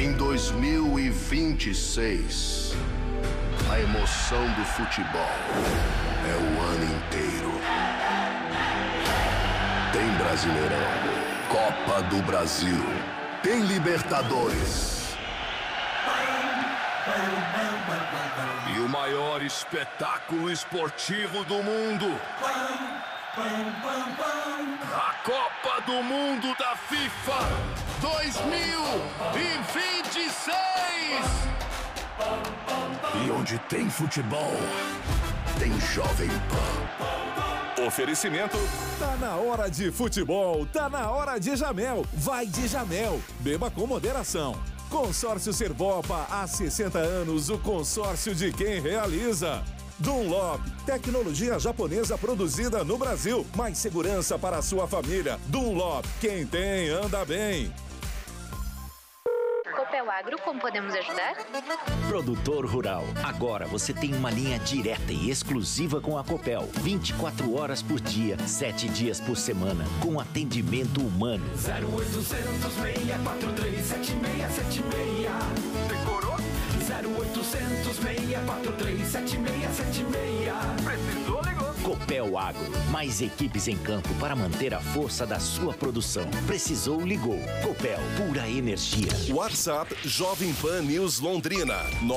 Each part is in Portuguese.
Em 2026, a emoção do futebol é o ano inteiro. Tem Brasileirão, Copa do Brasil, tem Libertadores. E o maior espetáculo esportivo do mundo. A Copa do Mundo da FIFA 2026. E onde tem futebol, tem Jovem Pan. Oferecimento. Tá na hora de futebol, tá na hora de Jamel. Vai de Jamel. Beba com moderação. Consórcio Servopa, há 60 anos, o consórcio de quem realiza. Dunlop, tecnologia japonesa produzida no Brasil. Mais segurança para a sua família. Dunlop, quem tem, anda bem. Copel Agro, como podemos ajudar? Produtor rural, agora você tem uma linha direta e exclusiva com a Copel. 24 horas por dia, 7 dias por semana, com atendimento humano. 0800 643 7676. Decorou? 0800 643 7676. Precisou, ligou. Copel Agro, mais equipes em campo para manter a força da sua produção. Precisou, ligou. Copel, pura energia. WhatsApp Jovem Pan News Londrina,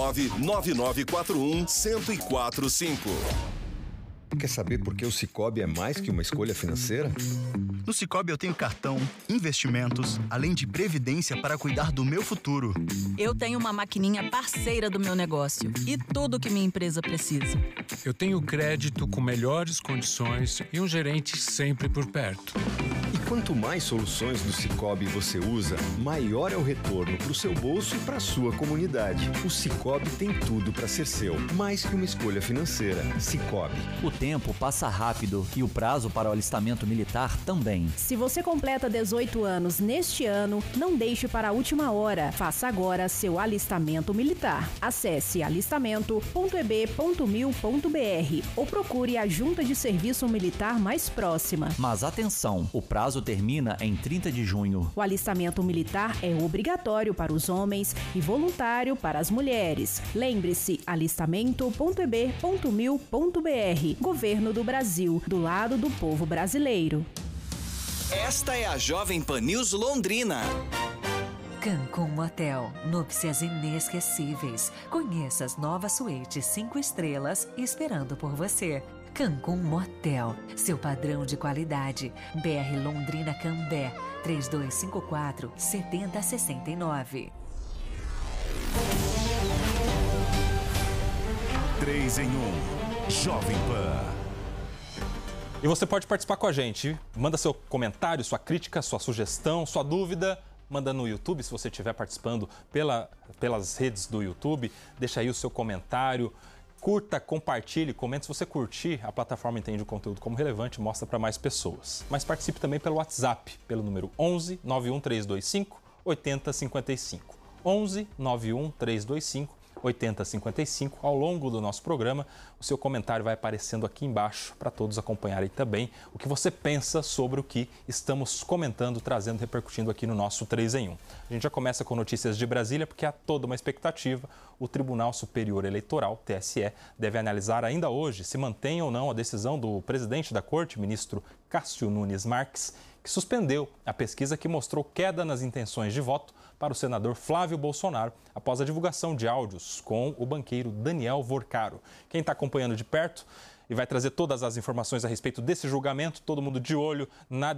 99941-1045. Quer saber por que o Sicoob é mais que uma escolha financeira? No Sicoob eu tenho cartão, investimentos, além de previdência para cuidar do meu futuro. Eu tenho uma maquininha parceira do meu negócio e tudo que minha empresa precisa. Eu tenho crédito com melhores condições e um gerente sempre por perto. E quanto mais soluções do Sicoob você usa, maior é o retorno para o seu bolso e para a sua comunidade. O Sicoob tem tudo para ser seu, mais que uma escolha financeira. Sicoob. O tempo passa rápido e o prazo para o alistamento militar também. Se você completa 18 anos neste ano, não deixe para a última hora. Faça agora seu alistamento militar. Acesse alistamento.eb.mil.br ou procure a Junta de Serviço Militar mais próxima. Mas atenção, o prazo termina em 30 de junho. O alistamento militar é obrigatório para os homens e voluntário para as mulheres. Lembre-se, alistamento.eb.mil.br. Governo do Brasil, do lado do povo brasileiro. Esta é a Jovem Pan News Londrina. Cancún Motel, núpcias inesquecíveis. Conheça as novas suítes 5 estrelas esperando por você. Cancún Motel, seu padrão de qualidade. BR Londrina Cambé, 3254-7069. 3 em 1, Jovem Pan. E você pode participar com a gente. Manda seu comentário, sua crítica, sua sugestão, sua dúvida. Manda no YouTube, se você estiver participando pelas redes do YouTube. Deixa aí o seu comentário. Curta, compartilhe, comente. Se você curtir, a plataforma entende o conteúdo como relevante e mostra para mais pessoas. Mas participe também pelo WhatsApp, pelo número 11 91325 8055. 11 91325 8055. Ao longo do nosso programa, o seu comentário vai aparecendo aqui embaixo para todos acompanharem também o que você pensa sobre o que estamos comentando, trazendo, repercutindo aqui no nosso 3 em 1. A gente já começa com notícias de Brasília, porque há toda uma expectativa. O Tribunal Superior Eleitoral, TSE, deve analisar ainda hoje se mantém ou não a decisão do presidente da Corte, ministro Cássio Nunes Marques, que suspendeu a pesquisa que mostrou queda nas intenções de voto para o senador Flávio Bolsonaro após a divulgação de áudios com o banqueiro Daniel Vorcaro. Quem está acompanhando de perto e vai trazer todas as informações a respeito desse julgamento, todo mundo de olho na